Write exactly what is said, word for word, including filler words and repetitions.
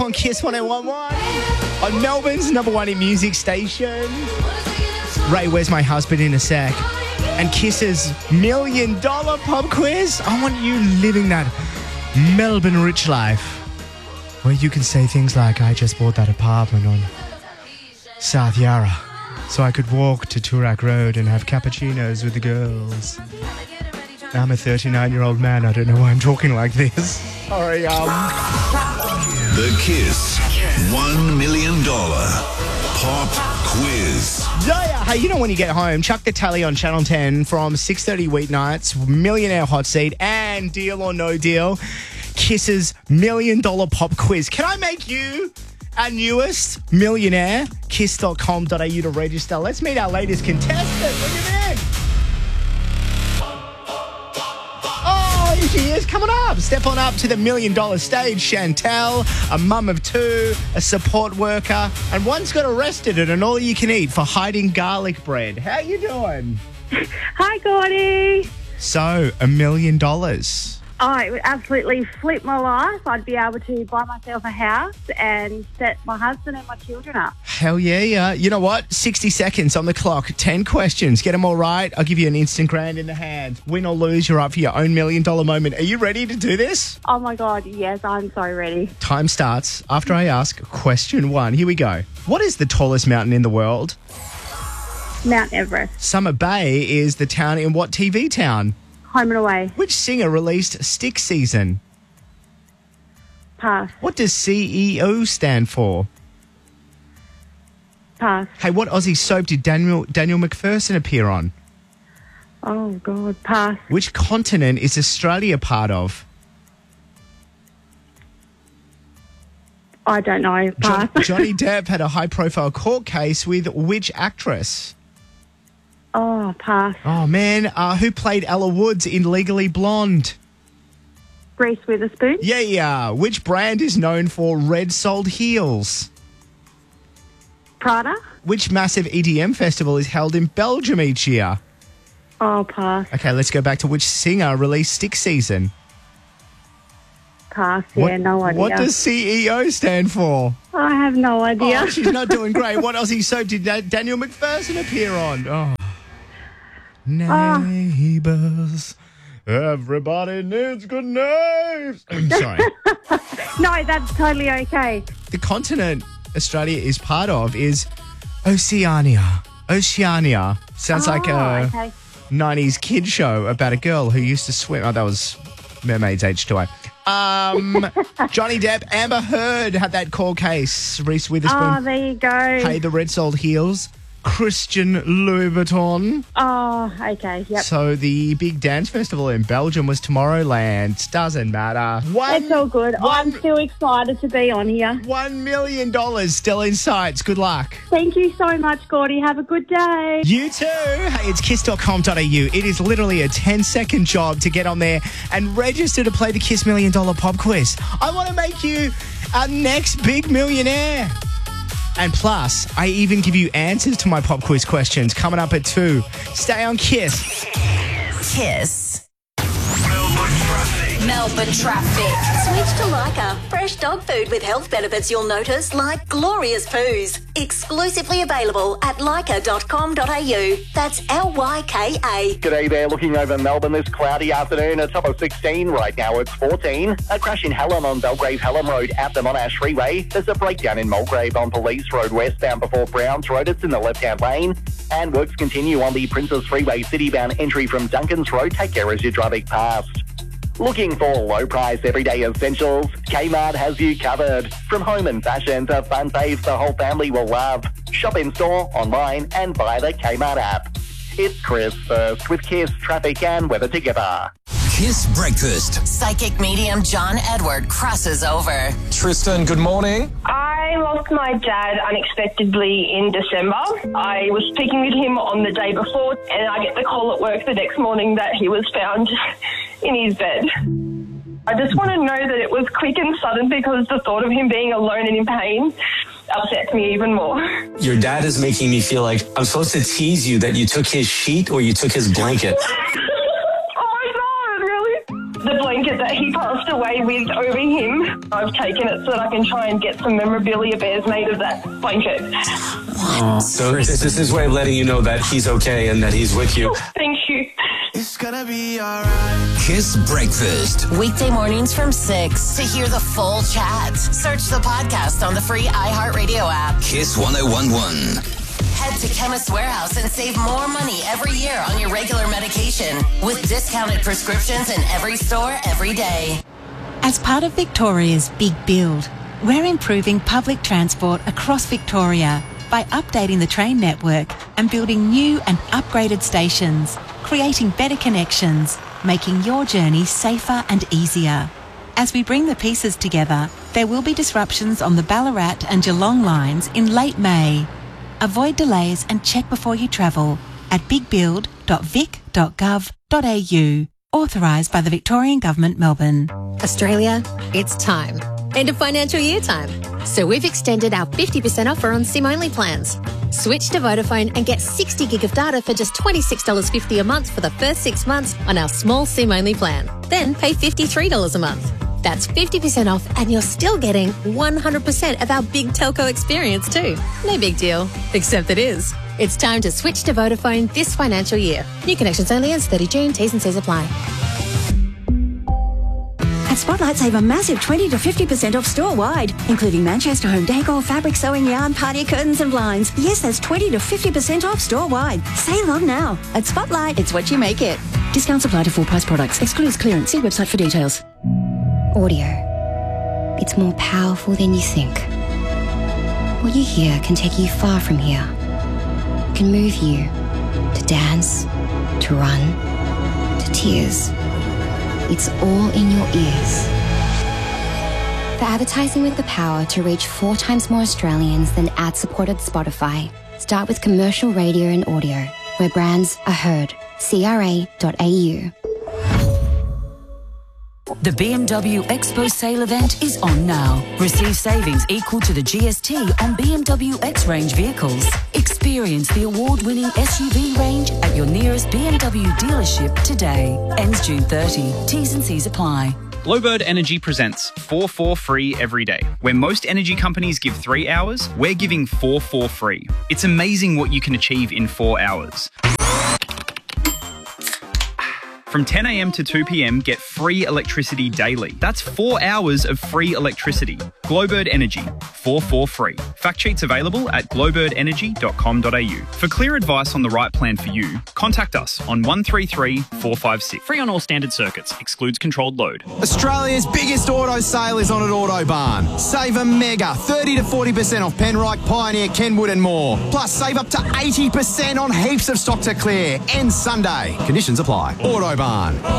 On Kiss one oh one point one, on Melbourne's number one in music station. Ray, where's my husband in a sec? And Kiss's million dollar pop quiz. I want you living that Melbourne rich life where you can say things like, I just bought that apartment on South Yarra so I could walk to Toorak Road and have cappuccinos with the girls. Now I'm a thirty-nine-year-old man. I don't know why I'm talking like this. Sorry, um... The Kiss one million dollars Pop Quiz. Yeah, yeah. Hey, you know when you get home, chuck the tally on Channel ten from six thirty weeknights, Millionaire Hot Seat and Deal or No Deal, Kiss's million dollar pop quiz. Can I make you our newest millionaire? kiss dot com dot a u to register. Let's meet our latest contestant. Look at this. Oh, here she is coming up. Step on up to the million dollar stage. Chantel, a mum of two, a support worker, and once got arrested at an all-you-can-eat for hiding garlic bread. How you doing? Hi, Gordy. So, a million dollars. Oh, it would absolutely flip my life. I'd be able to buy myself a house and set my husband and my children up. Hell yeah, yeah. You know what? sixty seconds on the clock. ten questions. Get them all right. I'll give you an instant grand in the hand. Win or lose, you're up for your own million dollar moment. Are you ready to do this? Oh, my God. Yes, I'm so ready. Time starts after I ask question one. Here we go. What is the tallest mountain in the world? Mount Everest. Summer Bay is the town in what T V town? Home and Away. Which singer released Stick Season? Pass. What does C E O stand for? Pass. Hey, what Aussie soap did Daniel Daniel McPherson appear on? Oh, God. Pass. Which continent is Australia part of? I don't know. Pass. John, Johnny Depp had a high-profile court case with which actress? Oh, pass. Oh, man. Uh, who played Ella Woods in Legally Blonde? Reese Witherspoon. Yeah, yeah. Which brand is known for red-soled heels? Prada. Which massive E D M festival is held in Belgium each year? Oh, pass. Okay, let's go back to which singer released Stick Season? Pass. Yeah, what, no idea. What does C E O stand for? I have no idea. Oh, she's not doing great. What Aussie soap did Da- Daniel McPherson appear on? Oh. Neighbours. Everybody needs good names. I'm sorry. No, that's totally okay. The continent Australia is part of is Oceania. Oceania. Sounds oh, like a okay. nineties kid show about a girl who used to swim. Oh, that was Mermaids H two O. Um, Johnny Depp, Amber Heard had that court case. Reese Witherspoon. Oh, there you go. Hey, the red-soled heels. Christian Louis Vuitton. Oh, okay, yep. So the big dance festival in Belgium was Tomorrowland. Doesn't matter. One, it's all good. one, I'm still excited to be on here. One million dollars still in sights. Good luck. Thank you so much, Gordy. Have a good day. You too. Hey, it's kiss dot com dot a u. It is literally a ten-second job to get on there and register to play the Kiss Million Dollar Pop Quiz. I want to make you our next big millionaire. And plus, I even give you answers to my pop quiz questions coming up at two. Stay on Kiss. Kiss. Melbourne traffic. Melbourne traffic. Switch to Lyca. Fresh dog food with health benefits you'll notice, like glorious poos. Exclusively available at lyca dot com dot a u. That's L Y K A. G'day there, looking over Melbourne this cloudy afternoon. A top of sixteen, right now it's fourteen. A crash in Hallam on Belgrave-Hallam Road at the Monash Freeway. There's a breakdown in Mulgrave on Police Road westbound before Browns Road. It's in the left-hand lane. And works continue on the Princes Freeway city-bound entry from Duncan's Road. Take care as you're driving past. Looking for low-price everyday essentials? Kmart has you covered. From home and fashion to fun faves the whole family will love. Shop in-store, online and via the Kmart app. It's Chris first with Kiss, traffic and weather together. Kiss Breakfast. Psychic medium John Edward crosses over. Tristan, good morning. I lost my dad unexpectedly in December. I was speaking with him on the day before, and I get the call at work the next morning that he was found in his bed. I just want to know that it was quick and sudden, because the thought of him being alone and in pain upsets me even more. Your dad is making me feel like I'm supposed to tease you that you took his sheet or you took his blanket. Oh my God, really? The blanket that he passed away stay with over him. I've taken it so that I can try and get some memorabilia bears made of that blanket. Oh, so this is his way of letting you know that he's okay and that he's with you. Thank you. It's gonna be alright. Kiss Breakfast. Weekday mornings from six. To hear the full chat, search the podcast on the free iHeartRadio app. Kiss one oh one one. Head to Chemist Warehouse and save more money every year on your regular medication with discounted prescriptions in every store every day. As part of Victoria's Big Build, we're improving public transport across Victoria by updating the train network and building new and upgraded stations, creating better connections, making your journey safer and easier. As we bring the pieces together, there will be disruptions on the Ballarat and Geelong lines in late May. Avoid delays and check before you travel at big build dot vic dot gov dot a u. Authorised by the Victorian Government, Melbourne. Australia, it's time. End of financial year time. So we've extended our fifty percent offer on SIM-only plans. Switch to Vodafone and get sixty gig of data for just twenty-six dollars fifty a month for the first six months on our small SIM-only plan. Then pay fifty-three dollars a month. That's fifty percent off and you're still getting one hundred percent of our big telco experience too. No big deal, except it is. It's time to switch to Vodafone this financial year. New connections only ends thirty June. T's and C's apply. At Spotlight, save a massive twenty to fifty percent off store-wide, including Manchester home decor, fabric sewing yarn, party curtains and blinds. Yes, that's twenty to fifty percent off store-wide. Save on now. At Spotlight, it's what you make it. Discounts apply to full-price products. Excludes clearance. See website for details. Audio. It's more powerful than you think. What you hear can take you far from here. It can move you to dance, to run, to tears. It's all in your ears. For advertising with the power to reach four times more Australians than ad-supported Spotify, start with commercial radio and audio, where brands are heard. C R A dot A U. The B M W Expo sale event is on now. Receive savings equal to the G S T on B M W X-Range vehicles. Experience the award-winning S U V range at your nearest B M W dealership today. Ends June thirtieth. T's and C's apply. Glowbird Energy presents four four free every day. Where most energy companies give three hours, we're giving four four free. It's amazing what you can achieve in four hours. From ten a.m. to two p.m, get free electricity daily. That's four hours of free electricity. Glowbird Energy, four four free. Fact sheets available at glowbird energy dot com dot a u. For clear advice on the right plan for you, contact us on one three three, four five six. Free on all standard circuits. Excludes controlled load. Australia's biggest auto sale is on at Autobarn. Save a mega thirty to forty percent off Penrite, Pioneer, Kenwood and more. Plus save up to eighty percent on heaps of stock to clear. Ends Sunday. Conditions apply. Autobarn.